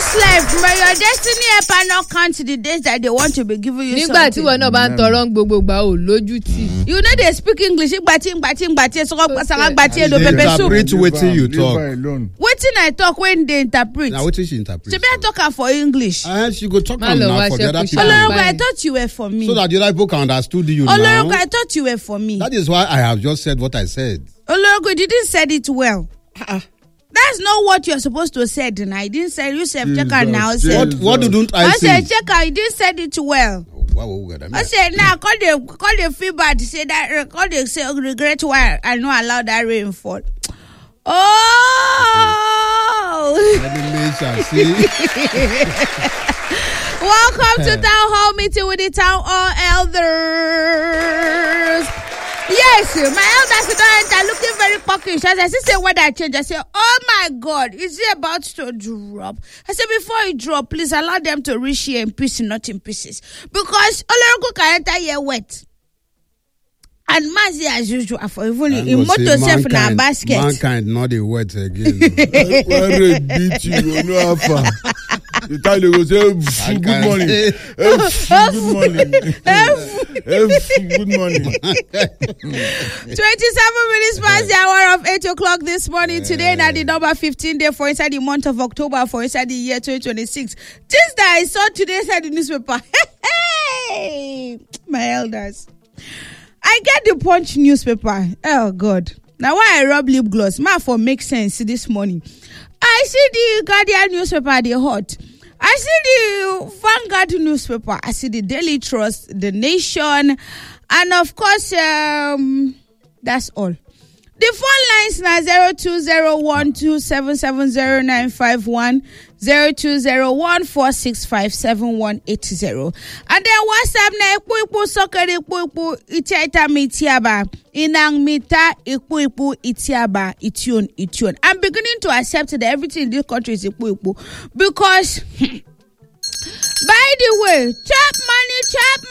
this life, may your destiny helper not count the days that they want to be giving you something. Nígbà tí wọn náà bá ń tọrọ gbogbo gbà ò lójú tì. You know they speak English. Interpret wetin you talk. Wetin I talk when they interpret. Now wetin she interpret. She better talk am for English. She go talk am now for the other people. Olorogo, I thought you were for me. So that the other people can understood you now. Olorogo, I thought you were for me. That is why I have just said what I said. Olorogo, you didn't said it well. That's not what you're supposed to say. I didn't say you said check out now. What didn't I say? I said check out. You didn't said it well. I said now call the feel bad. Say that call the say regret why I not allow that rainfall. Oh. Welcome to Town Hall meeting with the Town Hall elders. Yes, my elders are looking very puckish. As I say weather change, I say, oh my God, is it about to drop? I said, before it drop, please allow them to reach here in pieces, not in pieces. Because Olorogo can enter here wet. And Mazi, as usual, for even in motor self in a basket. Mankind not the wet again. Where they beat you, you know how far. The time they go say, good morning. Good morning. 27 minutes past the hour of 8 o'clock this morning. Today, now the number 15 day for inside the month of October for inside the year 2026. Just that I saw today inside the newspaper. Hey, my elders. I get the Punch newspaper. Oh, God. Now, why I rub lip gloss? Ma for make sense this morning. I see the Guardian newspaper, they hot. I see the Vanguard newspaper. I see the Daily Trust, The Nation. And, of course, that's all. The phone lines now 020127709151, 0201465780. And then WhatsApp na ipu sokere ipu itiata mitiaba inang mita ipu itiaba itune. I'm beginning to accept that everything in this country is ipu because by the way, chop money.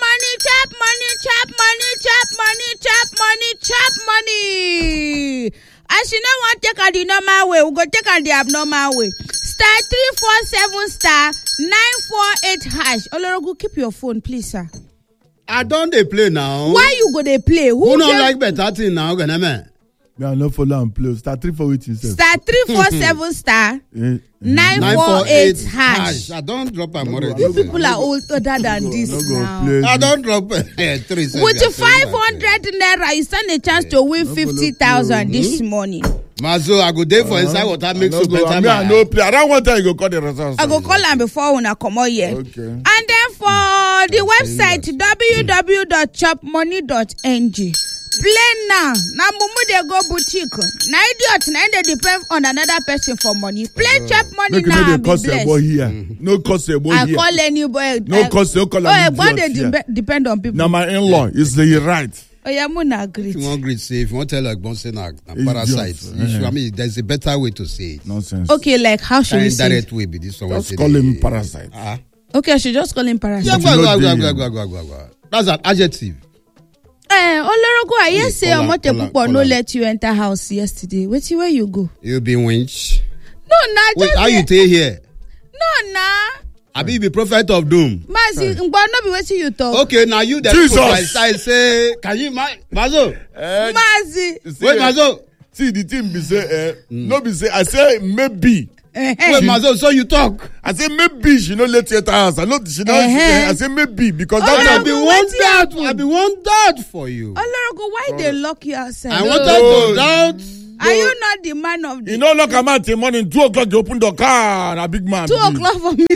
As you know, want to take on the normal way, we go take on the abnormal way. Star 347 star 948 hash. Olorogo, keep your phone, please, sir. I don't they play now. Why you go they play? Who don't like better thing now, man? I no follow and play. Star 348 star 347 star 948 hash. I don't drop a more. You people are older than this now. I don't drop 3. With 500 naira, you stand a chance to win 50,000 this morning. Mazo, I go there for inside what that makes you better. I no play. I don't want time you go call the results. I go call them before when I come out here. Okay. And then for the website www.chopmoney.ng. Play now. Now mumu they go boutique. Now idiot. Now they depend on another person for money. Play chop money now. No cost a boy here. No cost a boy here. I call any boy. No cost a call. Oh, boy they depend on people. Now my in-law is the right. Oh yeah, Muna agree. If you want great say, if you want to tell like Bonse na parasite, I mean there's a better way to say it. Nonsense. Okay, like how should we say? Indirect way be this one. Just call him parasite. Okay, I should just call him parasite. Go. That's an adjective. Olorogo, I hear say Omotepupo no let you enter house yesterday. Where you go? You be winch. No, nah. Wait, how you stay here? No, nah. I be prophet of doom. Mazi, no be wetin you talk. Okay, now you the I say, can you Mazo? Mazi. Wait, Mazo. See the thing be say, no be say. I say maybe. Wait, Mazo, so you talk. I say maybe she no let you enter house. I say maybe because that I be one doubt for you. Olorogo, why they lock you outside? I wanted to doubt. Are you not the man of the... You know, look, I'm at the morning, 2 o'clock, you open the car, and a big man. 2 o'clock for me.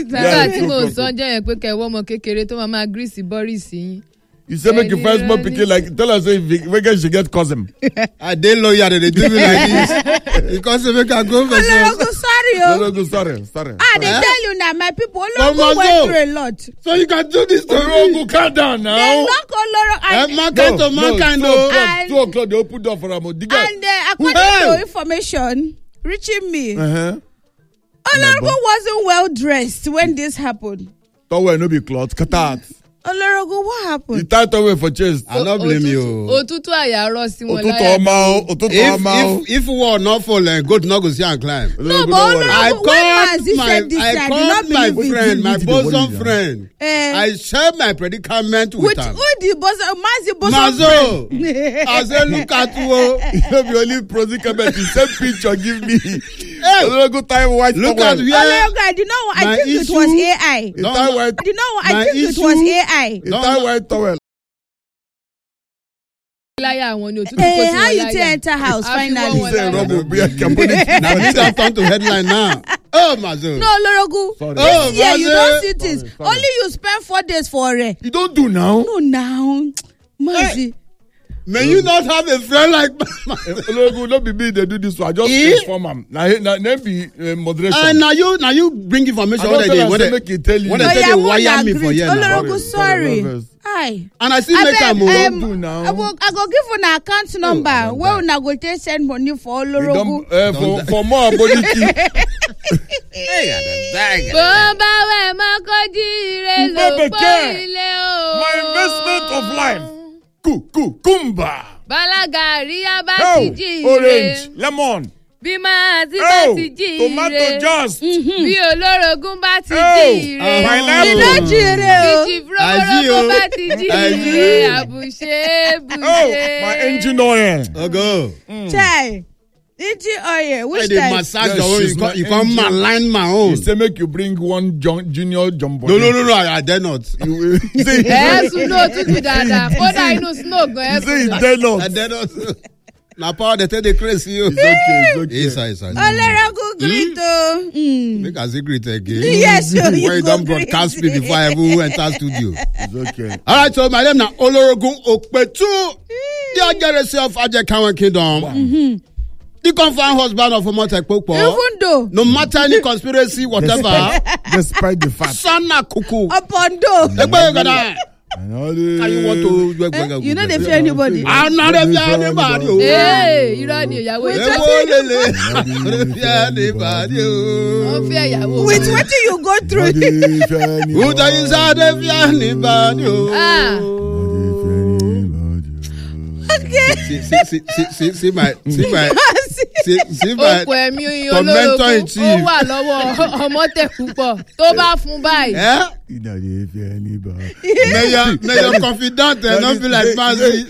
You say make your first born pikin like tell us if we get she get cousin. I dey lawyer they do me like this. Because they make her go for sorry. Sorry. They tell you now, my people Olorogo went through a lot. So you can do this to Olorogo, calm down now. They lock Olorogo and mankind. 2 o'clock they open door for her. And according to information reaching me, Olorogo wasn't well dressed when this happened. Don't wear no be cloth, cut out. Olorogun, what You happened? tie towel for chest. I not blame you. Òtútù àyàrọ̀ sí wọn Òtútù If war not fall, goat not go see and climb. No, but Olorogun, when Mazi said this, I did not my believe friend, it. my bosom friend. I shared my predicament with him. Who the bosom? Mazi bosom Mazo, friend. I said, look at you. You be only predicament. The same picture give me. Olorogun tie white Look towel. at where Olorogun, I did not. I my think it was issue- AI. You tie white. I did not. My I think it issue- was AI. You tie white towel. láyà àwọn ni òtútù kò sí wọn láyà. How you take enter house Àfi finally? wọ́n Say láyà. rubber be a company. now this has come to headline now. Oh, Mazo. No, Olorogun. Sorry. This year you Mazi. don't see things. Sorry. Only you spend 4 days for it. You don't do now. No, now, Mazi. May you not have a friend like Olorogun no be me dey do this one. I just Eh? inform am. Na be moderation. And now you bring information I don't when tell they am when say they make he tell you. when they Oh, take yeah, a won't wire me agree. for here now. Olorogun, Sorry. sorry. Hi. And I still make am Don't o. do now. I go give una account number don't where die. una go take send money for You Olorogun. don't, for more aboniki. bó bá wẹ̀ mọ́ kó jíire ló Mbebe pọ̀ care. ilé o. My investment of life. Kumba. bálága àríyá bá Oh, ti jíire. orange, lemon. bí máa ti bá Oh, ti jíire. tomato juice. bí Olórogún bá ti Oh, jíire. pineapple. Iná jire bí o. chief Ají o. Roborogún bá ti jíire. àbùṣe Oh, bùṣe. my engine oil. Ogo. Chai. Iti oye. I Which dey type? massage Yes, your own. she's my You come angel. align my own. He say make you bring one junior jumbo. No. I dare not. You say ẹ sùn ní òtútù dáadáa kódà inú snow gan ẹ he say he sùn. dare not. I dare not. Na power dey take dey crazy you. It's okay. Inside. Olorogun greet o. Make a secret again. Yes, you When you go don't broadcast me before I even enter studio. It's okay. All right, so my name na Olorogun Okpetu. The Ajeresi of Ajekawan Kingdom. The confirmed husband of Omotekpopo. Even though No matter any conspiracy, whatever. Despite the fact. Sana kuku. upon though. Egbe you gada. I know the- Can you want to? You know they fear anybody. I'm not a fear anybody. oh. ee irọ́ ni ìyàwó Ewo ìjọ lele. I'm not a fear anybody. oh. wọ́n fẹ́ ìyàwó. With wetin you go through. Who tell you say they fear anybody? oh? Ah. See my Okùn ẹ̀mí tormentor in Olórogún ó chief. wà lọ́wọ́ Ọmọtẹ̀púpọ̀ tó bá fún báyìí. Eh? May your confidant not be like Mazi.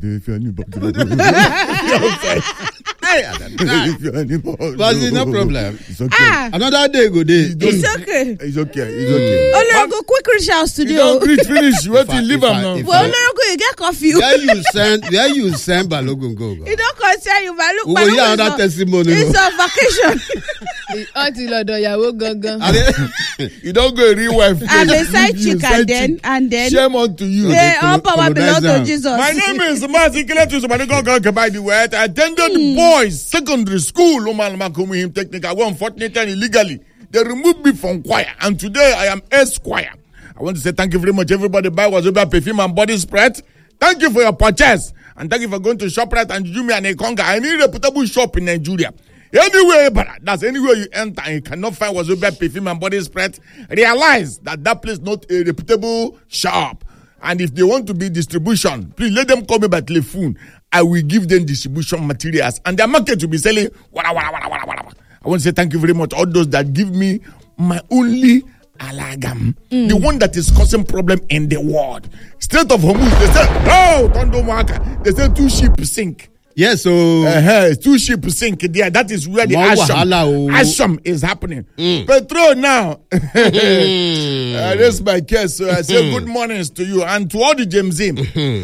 Mazi, no problem. It's okay. Ah, Another day go day. it's okay. It's okay. It's okay. Olorogun quick reach out You studio. don't reach finish. Wait till I- leave if I- am now. if Well, Olorogun, you get curfew. Where you send Balogun go? It don't concern you, but look, We will hear another testimony. It's on vacation. Wọ́n ti lọ́dọ̀ ìyàwó gangan. You don't go real wife. I'm a side You chick, side and then. Shame unto you. All power belongs to colonizer. Jesus. My name is Mazi Kiletu Subanigo by the word. I attended boys secondary school. Him technical. Unfortunately and illegally. They removed me from choir. And today I am Esquire. I want to say thank you very much, everybody. Buy Wazobia perfume and body spread. Thank you for your purchase. And thank you for going to ShopRite and Jujumi and Ekonga. I need a reputable shop in Nigeria. Anywhere, but that's anywhere you enter and you cannot find Wazobia perfume and body spread. Realize that place not a reputable shop. And if they want to be distribution, please let them call me by telephone. I will give them distribution materials. And their market will be selling. I want to say thank you very much. All those that give me my only alagam. The one that is causing problem in the world. Strait of Hormuz, they say, oh, Tondo Maka. They say 2 ships sink. Yes, so 2 ships sink there. That is where the More wahala, oh. asham is happening. Petrol now. That's my case. So I say good mornings to you and to all the James Zim.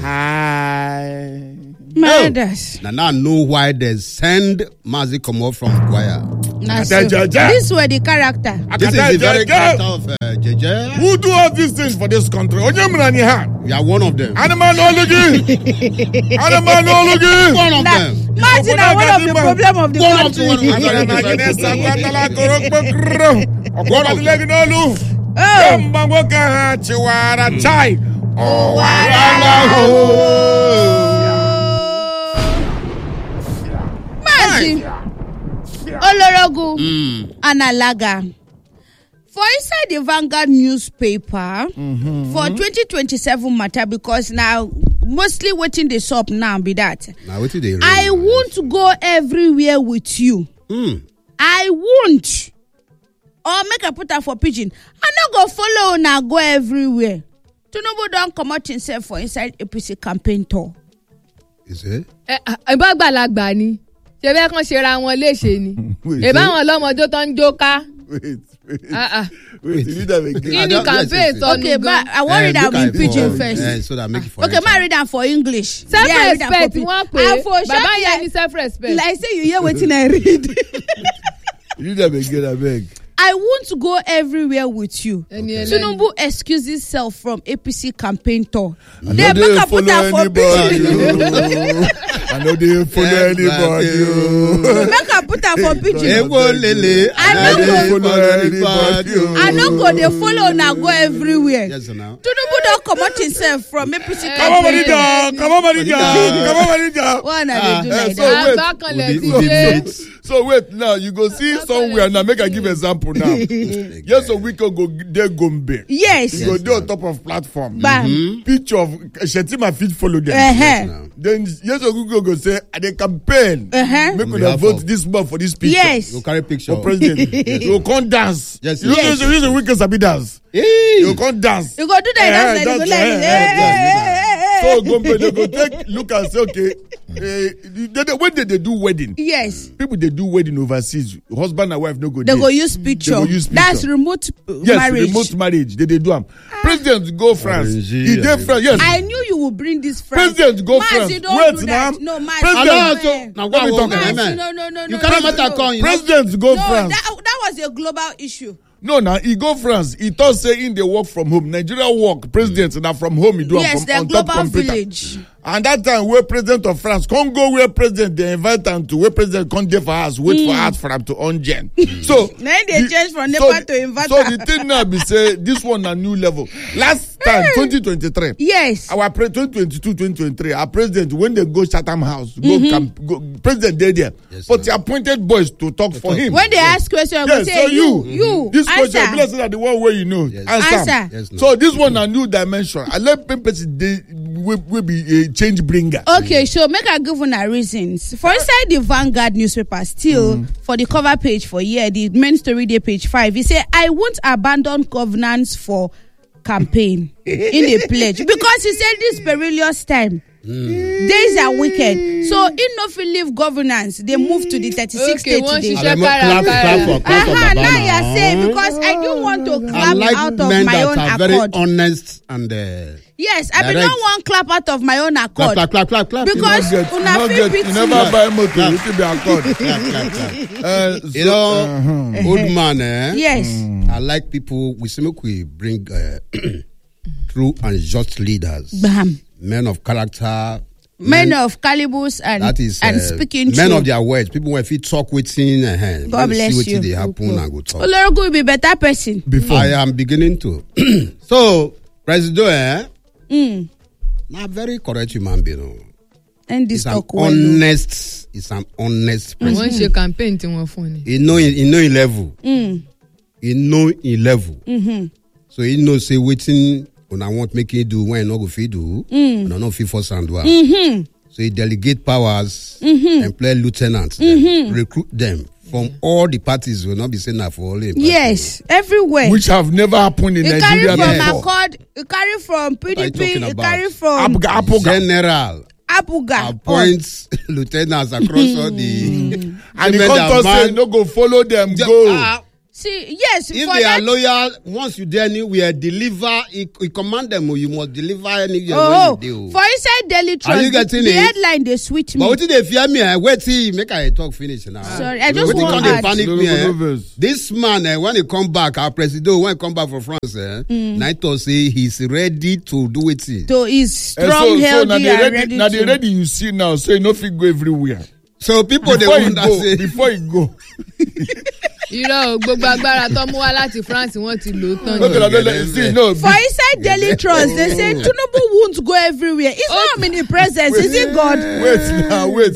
Hi. Murders. now I know why they send Mazi come up from choir. Nah, so this were the character. This is the very character of Jeje. Who do all these things for this country? We are one of them. Animal no looking. Animal no looking. One of Nah, them. imagine that one of the problem of the One of the country. Mazi, Olorogun, and Alaga. For inside the Vanguard newspaper for 2027 matter, because now mostly waiting the shop now be that. Now what they I won't go everywhere with you. I won't. Or make a put out for pigeon. I not go follow now go everywhere. Tinubu don't come out himself for inside APC campaign tour. Is it? Ìbágbàlagbà ni. Ṣé bẹ́ẹ̀ kan ṣe ra wọn léṣe ni? Ìbáwọn ọlọ́mọdé tó ń jó ká. Wait. Read them again. Kí ni campaign sọ Okay, but I want to read that in pigeon first. So that make it for Okay, ma read that for English. Self-respect wọ́n pè. for Bàbá yẹn ní self-respect. Like say you hear wetin I read. Read them again, I beg. I want to go everywhere with you. Okay. Tinubu excuses self from APC campaign tour. I They know make they a put out for pigeon. I know they follow anybody. Make a put out for pigeon. Lele. I no go they follow now go everywhere. Yes, now. Tinubu don't come out himself from APC Come on, campaign tour. Manija. Come on, Manija. Why not they do like so that? wait. Àgbákanlẹ̀ ti ṣe. So wait, now you go see somewhere now. Make I give example now. Yes, a week ago there Gombe. Yes. You go there on top of platform. Bam. Picture of Shetima fit follow them. Then yes, a week ago say at the campaign. Make On we behalf vote of- this month for this picture. Yes. You carry picture. For president. You come dance. Yes, You yes. use a weekend sabi dance. Hey. You come dance. You go do that. Eh, That's like, that's- you So Gombe they go take look and say okay. When they do wedding. yes. People they do wedding overseas. Husband and wife no go They there. go use picture. They go use That's picture. remote Yes, marriage. remote marriage. They do them. President go France. Orange, He did yeah. France. Yes. I knew you would bring this friend. President go Mas, France. you don't Wait do now. that. No, Mas. President- Now, no, so, now Let me what talk talking, about man? no. You carry matter come. You know? President go No, France. that was a global issue. No, now he go France. He thought saying they work from home. Nigeria work. President now from home. He do am Yes, from they're on top global computer. village. And that time, where president of France, Congo, where president they invite them to, where president come there for us, wait for us for them to on gen. So Now they change from NEPA to inverter. So the thing now be say this one a new level. Last time, 2023. Yes. Our 2022, 2023, our president, when they go Chatham House, go president there, Yes, but sir. he appointed boys to talk for him. When they ask questions, Yes, we say so you this question, answer. blessed are the one where you know. Yes. Answer. Yes, no. So this one a new dimension. I let people will be a change bringer. Okay, so make I give una reasons. For inside the Vanguard newspaper, still for the cover page for here, the main story day page 5, he say, I won't abandon governance for campaign in a pledge. Because he said this perilous time. Days are wicked. So in no fit leave governance, they move to the 36 Okay, state once today. you Clap for Now Baba you're now. saying because I don't want to I clap like out of men my that own are very accord. honest and Yes, I be direct. don't want clap out of my own accord. clap. Because una fit beat you never me. buy motor, you still be accord. You know, old man, Yes. I like people, we say make we bring true and just leaders, Bam. men of character, Men of calibers and that is and speaking men true. of their words. People when fit talk within, God bless see you. wetin dey happen and go talk. Olorogun will be better person. I am beginning to. So, President, na very correct human being. Oh. And this It's an talk well. honest. It's an honest president. Wọ́n ṣe campaign tí wọ́n fún ni. He know in level. He know in level. So he know say wetin una want make him do when he no go fit do. Una no fit force am do am. So he delegate powers, employ lieutenants, then recruit them from all the parties. Will not be saying that for all. Yes, everywhere. which have never happened in You carry Nigeria from before. Accord, you carry from are you PDP, talking you about? carry from Apoga. General Apuga. appoints lieutenants across all the. And the contour say no go follow them go. See, yes, If for they are that. loyal, once you do anywhere, deliver. He command them. You must deliver anywhere Oh, when you do. for inside Daily Trust, Are you getting the it? headline they switch me. But what did they fear me? Wait till make I talk finish now. Sorry, I just Wetin want come to dey add. panic No, me. no, no, no. This man, when he come back, our president, when he come back from France, Night say he's ready to do it. So he's strong, So now healthy, they and ready. ready Now to. they ready. You see now, so you no fit go everywhere. So people they Before you wonder go, say, before you go. Irọ́ o, gbogbo agbára tó mú wá láti France wọ́n ti lò ó tán. Okay, now, let see, no. For inside Daily Trust, they say Tinubu won't go everywhere. It's not omnipresence, is it God? Wait now, wait.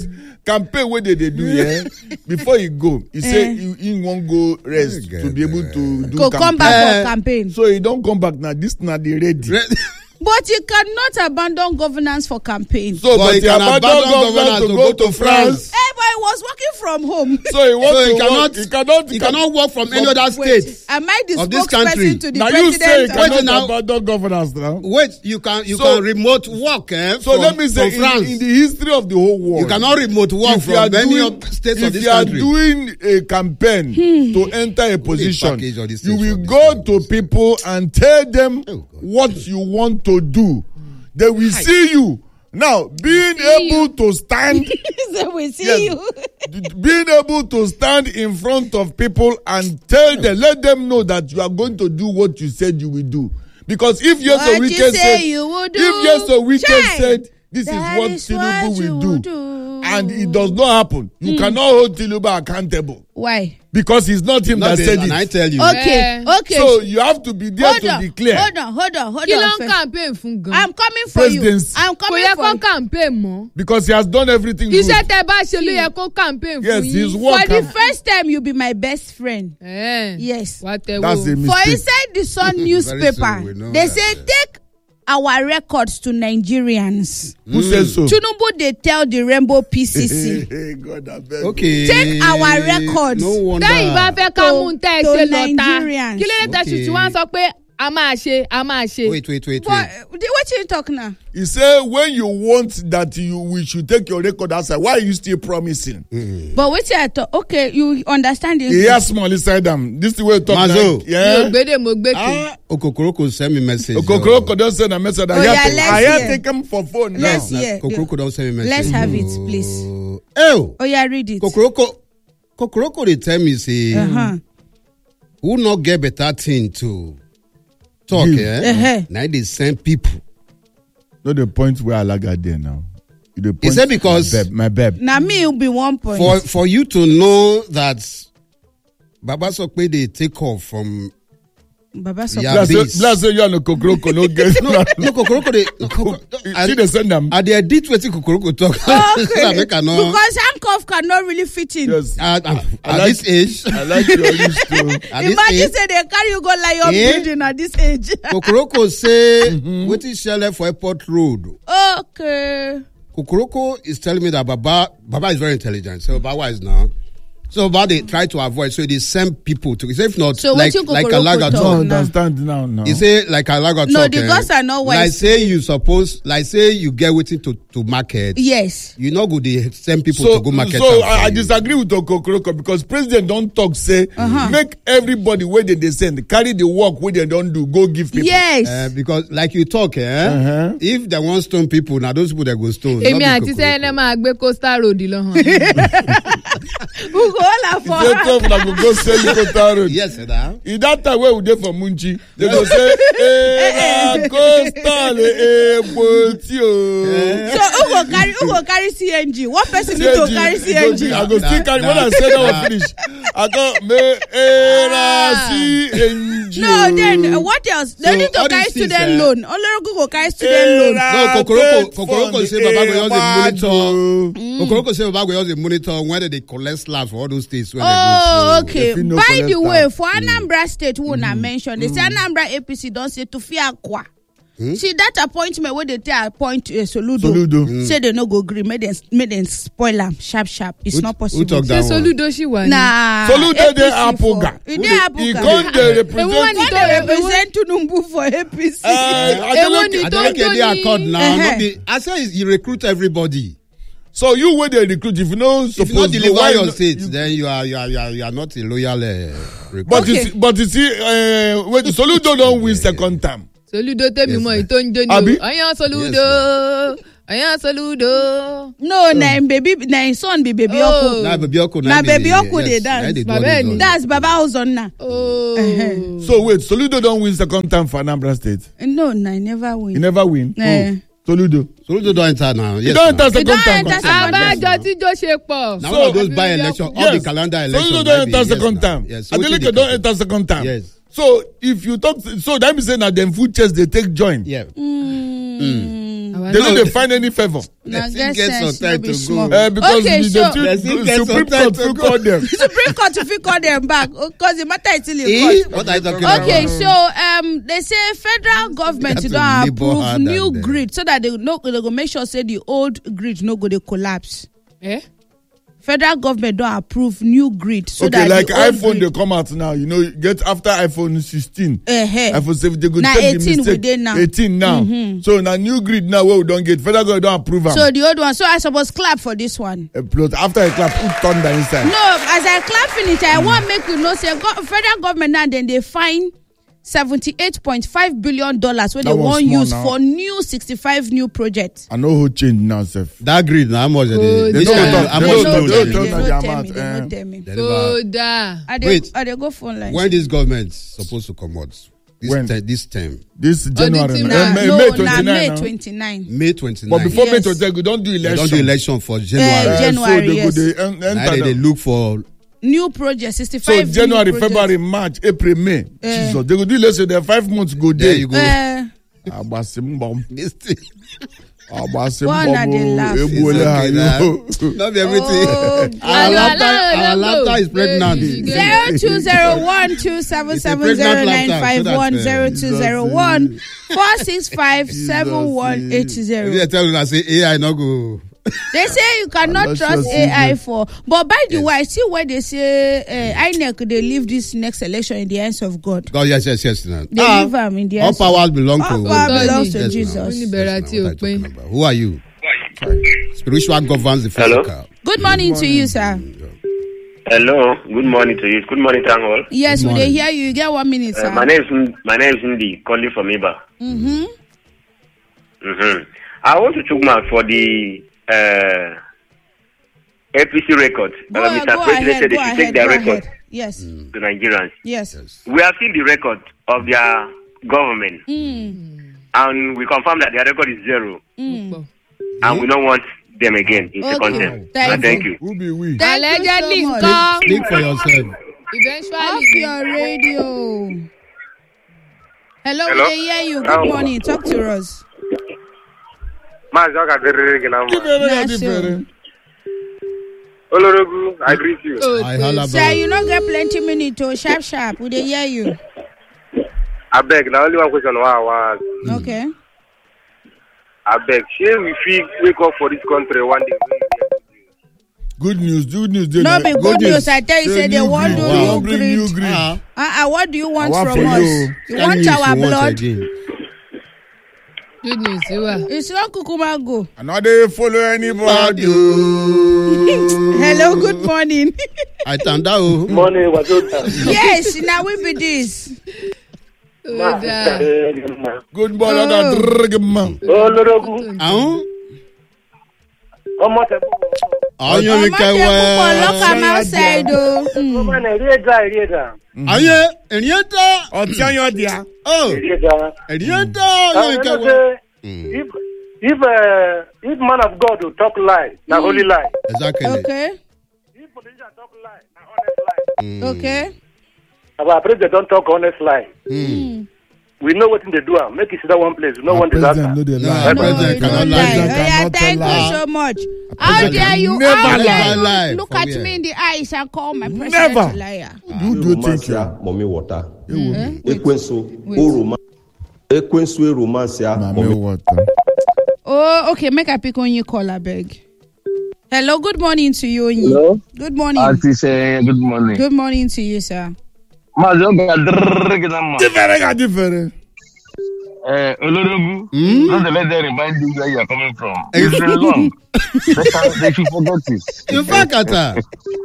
campaign wey they do before he go, he say he won't go rest to be able to do campaign. Come back for campaign. So he don't come back now. This not the ready. But you cannot abandon governance for campaign. So, but he can abandon governance to go to France. But he was working from home. So he wants he cannot work from any other state. Am I the of this country? spokesperson to the now president? You say you cannot abandon governance now. Wait, you can remote work. So let me say, in the history of the whole world, you cannot remote work from any of states of this country. If you are doing a campaign to enter a position, you will go to people and tell them what you want to do. They will see you. Now, being able to stand, being able to stand in front of people and tell them, let them know that you are going to do what you said you will do. Because if Yeso Wike said, this is what Tinubu will do, and it does not happen, you cannot hold Tinubu accountable. Why? Because it's not him that said it. I tell you. Okay. So you have to be there to declare. Hold on. Kí ló ń campaign fún gan? I'm coming for Presidency. you. I'm coming Kò yẹ for kó you. campaign mọ́. Because he has done everything good. Iṣẹ́ tẹ́ bá ṣe ló yẹ kó campaign fún Yes, yín. his work. For the first time, you'll be my best friend. Yes. Wá tẹ That's a wo. mistake. For inside the Sun newspaper, we know they that. say take our records to Nigerians. Who says so? Tinubu, they tell the Rainbow PCC. Hey, God, I beg. Okay. Take our records. No wonder. Tẹ́yìn bá fẹ́ ká mú tẹ́ ẹ To ṣe lọ́ta. Nigerians. Kí ló dé tẹ́ ṣùtù wá sọ pé a máa ṣe. Wait. What you talk now? He said, when you want that we should take your record outside, why are you still promising? But wait till I talk. Okay, you understand the He has small inside them. This is the way you talk. Mazo. Like, yeah. Mo gbé Okokoroko send me message. Okokoroko don't send a message. Oh, yeah, let's I have hear. taken for phone now. Let's hear. Kokoroko don't send me message. Let's have it, please. Oh, yeah, read it. Kokoroko they tell me say, who not get better thing to talk? Now they send people. Not the point where I like there now. Is that because my babe? Now me will be 1 point. For you to know that Baba Sokpe they take off from Baba Yeah, Let's say you are no Kokoroko, no guess. no Kokoroko See they send them. They edit what Kokoroko talk. Okay. Because Because handcuff cannot really fit in. Yes. at like- this age, I like your use to. at this Imagine age, say they carry you go lion Eh? building at this age. Kokoroko say what is shell for airport road. Okay. Kokoroko is telling me that Baba is very intelligent. So Baba is now. So Baba they try to avoid. So they send people to. He say if not So like what you a Kokoroko lager talk? talk. Understand now. He say like a lager No, talk. the girls are not Like wise. say you suppose, like say you get waiting to market. Yes. You not go they send people So to go market. So am for I you. disagree with Okokoroko because president don't talk say make everybody where they send carry the work where they don't do go give people. Yes. Because like you talk, if they want stone people, now those people that go stone. Èmi not be àti Kokoroko. sẹ́yìn máa gbé coastal road lọ hàn. Who go all They for talk like we go sell Ikota road. Yes, sir. In that time where we dey for Munchi, they go say, "Era coastal ebotio." So who go carry CNG? What person need to carry CNG? I go still carry. When I say that was finish, I go me era CNG. No, then what else? They So need to all carry these things, student loan. Olorogun go carry student loan. No, Kokoroko say Baba go just dey monitor. Kokoroko say Baba go just dey monitor whether they collect slabs for all those states when Oh, they go. okay. If you no By the collect way, am. for Anambra State, who na mention, they say Anambra APC don't say to Fiakwa. See that appointment where they tell appoint Soludo. Say they no go agree. Make them spoil them sharp. It's not possible. Who talk Ṣé that one? Soludo ṣì wà ní? Nah. Soludo dey APC for- Apoga. He dey He Apoga. come dey Ewu wa ni represent. to- They represent Tinubu for APC. Èwo ni I tó don't ń get the jó accord ní? now. Not be, I say you recruit everybody. So you wey dey recruit, if you no If you suppose not do, deliver why your you- state, then you are not a loyal recruit. But Okay. you see, wait, Soludo don't win second term. Soludo tèmi mọ èyí tó ń jó ní Abi? o. Ọyàn Soludo. Ọyàn Soludo. No, na him baby, na him son be baby Oh. Oku. Now baby Oko, Na baby Oko dey dance. That's Baba Ozonna. Oh. So wait, Soludo don't win second term for Anambra State. No, I never He win. never win. Eh. Soludo. Soludo don't enter now. He Yes, don't now. enter second don't term. enter second Abájọ tí jó ṣe pọ̀. Now So- all of those by election, all the calendar election. Soludo don't enter second term. Yes. so wetin Adeleke dey don't happen? enter second term. Yes. So if you talk, so that means say na them food chest they take join. Yeah. Àwa They don't find any favor. Now Let's get get sense, some no time be to small. go. Because Okay, the so- Supreme Court will call them. Supreme Court to call them back because the matter is still in Eh? court. What are you talking about? Okay, so they say federal government They don't have to labor approve hard new and, grid so that they go make sure say the old grid no go dey collapse. Eh? Federal government don't approve new grid so Okay, that like the old iPhone, grid, they come out now. You know, get after iPhone 16. uh-huh. iPhone 7, they go Now take 18 the mistake. we dey now. 18 now. So now new grid now where we don't get. Federal government don't approve them. So the old one. So I suppose clap for this one. Plus, after I clap, put thunder inside. No, as I clap finish, I want make you know say federal government now then they fine $78.5 billion where they That was want small use now. for new 65 new projects. I know who change now, Seth. That grid, now, how much are Oh, they? they This don't one, talk. how They much don't do talk. they? They They don't no talk. tell me. They no tell me. They never- Kódà. Wait. I dey go phone line. When this government supposed to come out? When? This term, This January, team now. now. May no, 29. na May now. 29. May 29. But before Yes. May 29, we don't do they election. don't do election for January. January, so they yes. go, they Now enter they them. look for New project, So 65 January, new projects. February, March, April, May. Jesus, they go do election. There 5 months go there there. you go. Abasimbom. This thing. Abasimbom. Why na dey laugh? It's Ebola, okay, you nah. know. Not be everything. Oh, Our God. laughter is pregnant. Baby, Zero two zero one two seven seven zero nine five one zero two zero one 465 7180. If you tell them I say AI no go. They say you cannot I'm not trust sure AI for. But by the way, I see where they say INEC they leave this next election in the hands of God. God, yes. Now. They leave them in the All hands. powers belong to All God. power belongs to Yes, now. Jesus. Only better Yes, tí now, o what are you pín. talking about? Who are you? Spiritual governs the Hello? physical. Good morning to you, sir. Hello, good morning to you. Good morning, thank all. Yes, Good we dey morning. hear you. You get 1 minute, sir. My name is Ndi, calling from Iba. I want to talk about for the APC record. Mr. President said they should take their record Yes, to Nigerians. yes. We have seen the record of their government, and we confirm that their record is 0, and we don't want them again in second term. Thank you. Who be we? Allegedly so much. nǹkan. Speak for yourself. Eventually. Off your radio. Hello, Hello? we dey hear you. Good morning. Talk to us. Olorogu, I greet you. I holla Sir, back. you no get plenty minute to sharp. We dey hear you. I beg, now only one question I want. Okay. I beg, shey we fit wake up for this country one day. Good news. No be good news. I tell you, say they want to Wow. do Bring new grid. grid. What do you want I want from for us? you. You want our blood? Good news wà. It's not kukuma go. I know they follow anybody. Hello, good morning. I turned out. Morning, what's up? Yes, now we be this. Kódà. Good morning, that drgman. Olorogu, Ahun. ọmọ tẹ Ayan mi Ọmọ tẹ púpọ̀ kẹwẹ́. lọ́kà outside o. ọmọ náà rí ẹ̀dá. Ayé ènìyàn tán. Ọtí ọyàn díà. Oh, ènìyàn tán. Ayan mi kẹwẹ́. If man of God will talk lie, na holy lie. Exactly. Okay, If politician talk lie, na honest lie. okay. Our president don't talk honest lie. We know what they do. Make it sit down one place. We know one disaster. President no dey No, lie. no, President you cannot don't lie. lie. President Oh, yeah, cannot thank lie. you so much. How President dare you? never How dare lie. you Lie. look For at real. me in the eyes and call my president Never. a liar? You do think you. Mommy water. Wait. Ekwensu romance ya. Mami water. Oh, okay. Make I pick on you, caller, beg. Hello, good morning to you, Onyi. Hello. Good morning. Auntie say good morning. Good morning to you, sir. Different. Olorogu, don't let them remind you where you are coming from. It's been long. They should forget it. Nfakata.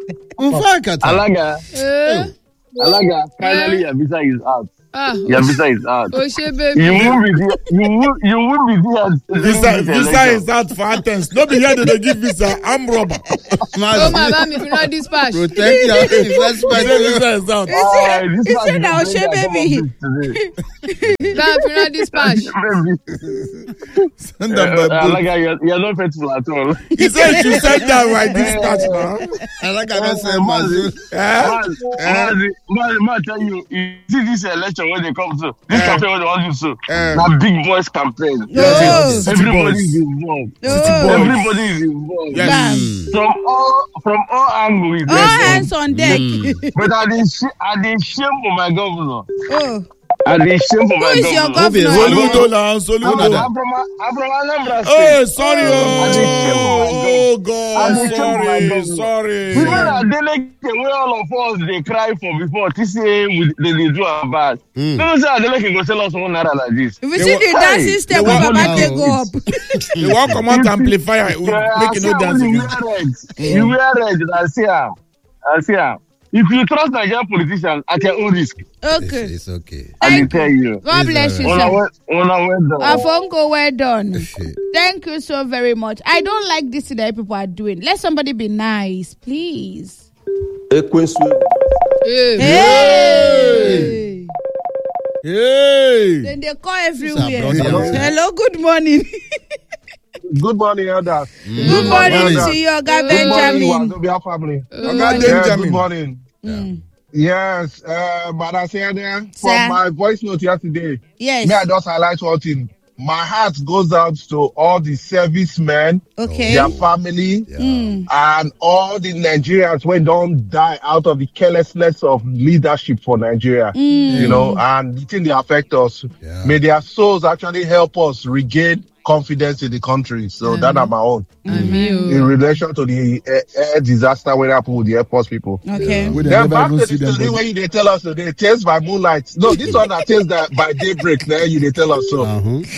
Alaga, finally your visa is out. Ah, Your visa is out. o ṣe baby. You won't be there. You won't be there. Visa is out for Athens. No be here they give visa. I'm robber. Ó máa bá mi fi rán dispatch. Protect your investment. Visa is out. This It's man in our is shape, going baby. to come on this today. Bá mi fi rán dispatch. Send them by boat. Alaga, you're not faithful at all. He said you should send that right dispatch now. I don't say Mazu. Man, tell you, you see this election when they come to this campaign when they want to now big boys campaign. Yes. Everybody is involved. Everybody is involved. Yes. From all angles. All hands on deck. But I didn't shame for my governor. Oh. I didn't shame for my Who is your governor? Soludo. I'm from Anambra State. Hey, sorry. Oh, God. Sorry. We know that Adeleke, where all of us they cry for before, they do our bad. Don't say Adeleke go tell us one naira like this. If you see the dancing step, we Baba take go up. You want come out amplifier, make you no dance again. You wear red, I see her. If you trust Nigerian politicians at your own risk. Okay. It's okay. I will tell you. God bless you, sir. Afongo, well done. Thank you so very much. I don't like this that people are doing. Let somebody be nice, please. Hey. Then they call everywhere. Hello, good morning. Good morning, elders. Good morning to you, Oga Benjamin. Good morning, family. Good morning. Yes, but I say there from my voice note yesterday. Yes. May I just highlight one thing. My heart goes out to all the servicemen, their family, and all the Nigerians when don't die out of the carelessness of leadership for Nigeria. You know, and the thing they affect us. Yeah. May their souls actually help us regain confidence in the country. So that are my own. In relation to the air disaster when happened with the airport people. Okay. Then back to the story when they tell us today, taste by moonlight. No, this one that taste that by daybreak. Now they tell us so.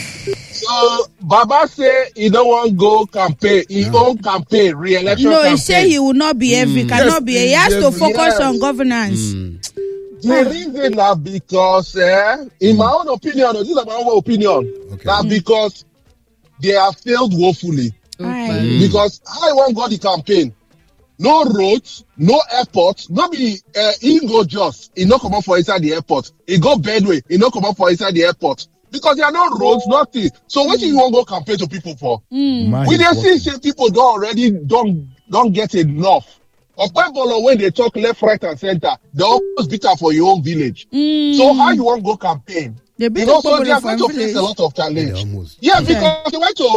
So Baba say he don't want to go campaign. He won't campaign re-election. No, he say he will not be every. Cannot be. He has to focus on governance. The reason now because, in my own opinion, this is my own opinion, now because they have failed woefully. Because I won't go the campaign. No roads, no airport, no be he go just. He no come up for inside the airport. He go Bedway. He no come up for inside the airport. Because there are no roads, nothing. So what do you want to go campaign to people for? We didn't see people don't get enough. Of people when they talk left, right, and center, they always beat up for your own village. So how you want to go campaign? So they are going to face a lot of challenge. Because they went to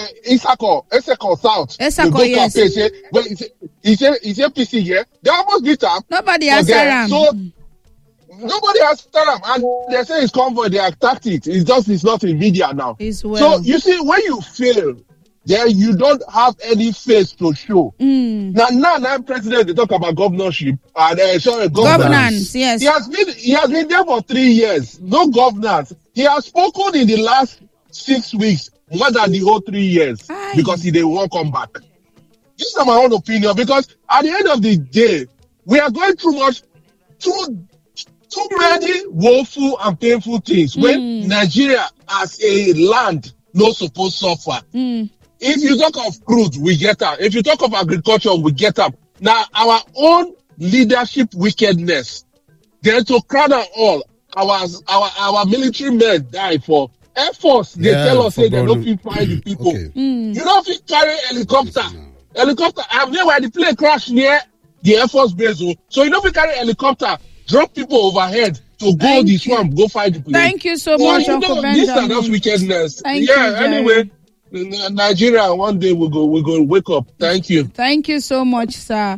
Eseko South. Eseko, yes. He said PC here. They almost beat up. Nobody has Saram. So nobody has Saram. And they say it's convoy, they attacked it. It's not in media now. So you see, when you fail, then you don't have any face to show. Now president, they talk about governorship and governance. Yes. He has been there for 3 years. No governance. He has spoken in the last 6 weeks more than the whole 3 years because he won't come back. This is my own opinion because at the end of the day, we are going through too many woeful and painful things when Nigeria as a land not supposed to suffer. If you talk of crude, we get up. If you talk of agriculture, we get up. Now, our own leadership wickedness, then to crown all, our military men die for Air Force. They tell us say they don't fit find the people. You don't fit carry helicopter. Helicopter. I'm near where the plane crashed near the Air Force base. So you don't fit carry helicopter, drop people overhead to go the swamp, go find the plane. Thank you so much, Uncle Benjamin. This is not wickedness. Thank you, anyway. Nigeria, one day we'll go wake up. Thank you. Thank you so much, sir.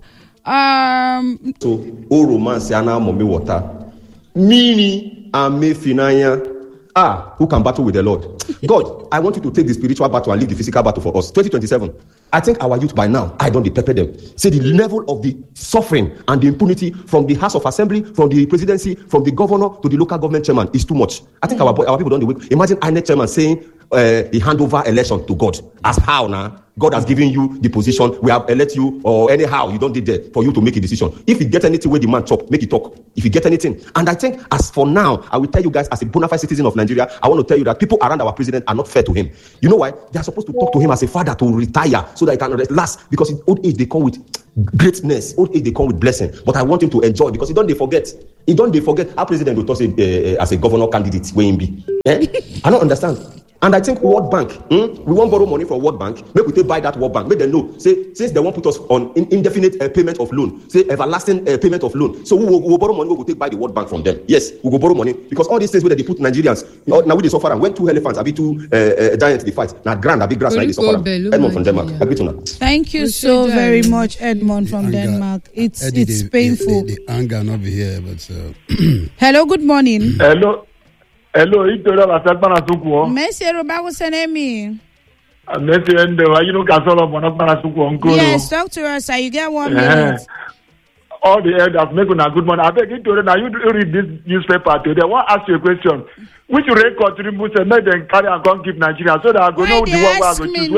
So, all romance yana mommy water. Mini ame finanya. Who can battle with the Lord? God, I want you to take the spiritual battle and leave the physical battle for us. 2027. I think our youth by now, I don't prepare them. See the level of the suffering and the impunity from the House of Assembly, from the presidency, from the governor to the local government chairman is too much. I think our people don't do it. Imagine INEC chairman saying he hand over election to God. As how now? God has given you the position. We have elected you, or anyhow you don't did there for you to make a decision. If you get anything where the man talk, make it talk. If you get anything, and I think as for now, I will tell you guys as a bona fide citizen of Nigeria, I want to tell you that people around our president are not fair to him. You know why? They are supposed to talk to him as a father to retire so that he can last. Because in old age they come with greatness. Old age they come with blessing. But I want him to enjoy because he don't forget. He don't forget our president will talk as a governor candidate where he be. I don't understand. And I think World Bank, we won't borrow money from World Bank. Maybe we take buy that World Bank. Make them know. Say, since they won't put us on indefinite payment of loan, say everlasting payment of loan. So we will borrow money. We will take buy the World Bank from them. Yes, we will borrow money because all these things where they put Nigerians. Now we suffer. When 2 elephants, I be 2 giants they fight. Now grand, I be grass. Like they suffer. Edmond from Denmark. Thank you so very much, Edmond from Denmark. It's painful. The anger not be here, but. Hello, good morning. Hello, Itola Lasatman Asukuo. Messi Robago Senemi. Messi and you know Casolo Monokman Asukuo. Yes, talk to us. You get 1 minute. All the elders make a good morning. I beg you to now you read this newspaper today. I want to ask you a question. Which record to remove and make them carry and come keep Nigeria so that I go know the one where I go choose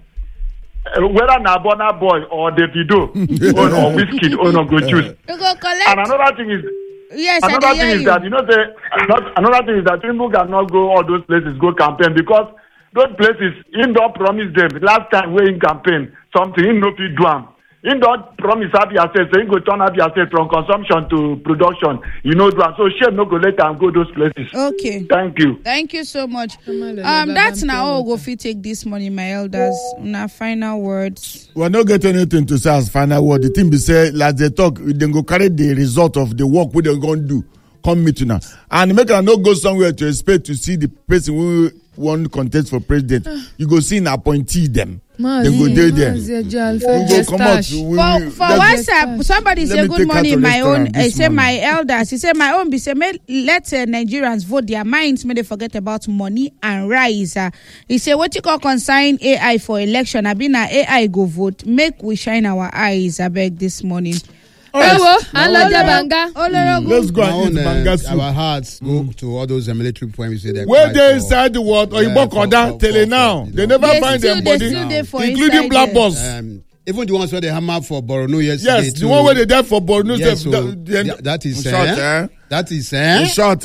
whether Nabona boy or Davido or Whiskey or no go choose. And another thing is. Yes, another thing is that another thing is that Tinubu cannot go all those places go campaign because those places he don't promise them last time we in campaign something he no fit do am. He don't promise happy assets so he go turn happy assets from consumption to production. You know do am. So shame no go let am go those places. Okay. Thank you. Thank you so much. That's now all go fit take this morning, my elders. Now final words. We're not getting anything to say as final word. The thing be say like they talk, they go carry the result of the work we they're going to do. Come meet you now. And make a no go somewhere to expect to see the person who won contest for president. You go see an appointee them. They go there. We go come out. For WhatsApp, somebody say good morning. My own, I say my elders. He say my own. Be say let Nigerians vote their minds. May they forget about money and rise. He say what you call consign AI for election. I been AI go vote. Make we shine our eyes. I beg this morning. Let's go and eat banga soup. Our hearts go to all those military points. Where they inside the world or you walk on that tell now. They never find them body, including black boss. Even the ones where they hammer for Borno yesterday. Yes, the one where they died for Borno. Yes, so that is short. That is in short.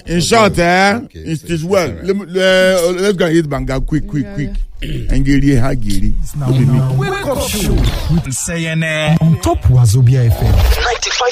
It is well. Let's go and eat banga quick. And Giri. Wake up show with CNN on top Wazobia FM 95.